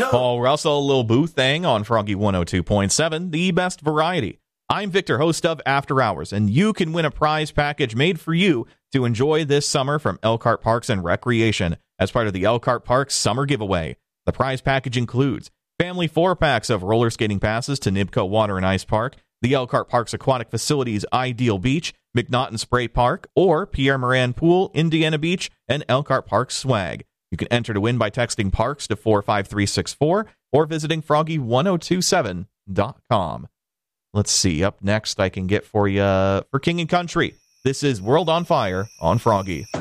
Paul Russell, Lil Boo Thang on Froggy 102.7, the best variety. I'm Victor, host of After Hours, and you can win a prize package made for you to enjoy this summer from Elkhart Parks and Recreation as part of the Elkhart Parks Summer Giveaway. The prize package includes family 4-packs of roller skating passes to Nibco Water and Ice Park, the Elkhart Parks Aquatic Facilities Ideal Beach, McNaughton Spray Park, or Pierre Moran Pool, Indiana Beach, and Elkhart Parks swag. You can enter to win by texting Parks to 45364 or visiting froggy1027.com. Let's see. Up next, I can get for you for King and Country. This is World on Fire on Froggy.